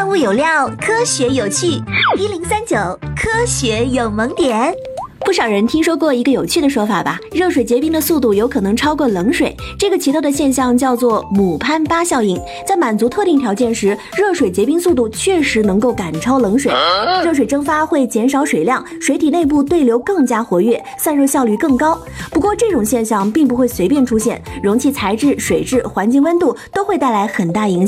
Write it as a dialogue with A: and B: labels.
A: 物有料，科学有趣，1039科学有萌点。
B: 不少人听说过一个有趣的说法吧，热水结冰的速度有可能超过冷水，这个奇特的现象叫做姆潘巴效应。在满足特定条件时，热水结冰速度确实能够赶超冷水，热水蒸发会减少水量，水体内部对流更加活跃，散热效率更高。不过这种现象并不会随便出现，容器材质、水质、环境温度都会带来很大影响。